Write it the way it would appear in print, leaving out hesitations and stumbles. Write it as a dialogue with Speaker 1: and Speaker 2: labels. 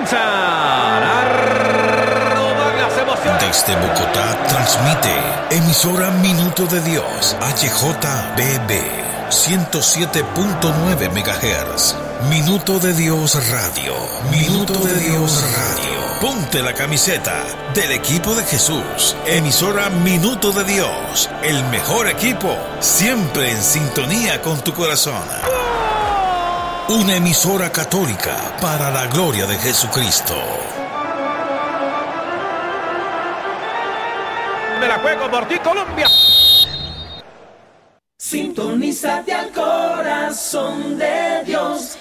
Speaker 1: comienzan a rodar las emociones.
Speaker 2: Desde Bogotá transmite emisora Minuto de Dios, HJBB 107.9 MHz. Minuto de Dios Radio. Minuto de Dios Radio. Ponte la camiseta del equipo de Jesús. Emisora Minuto de Dios. El mejor equipo, siempre en sintonía con tu corazón. Una emisora católica para la gloria de Jesucristo.
Speaker 1: Me la juego por ti, Colombia.
Speaker 3: Sintonízate al corazón de Dios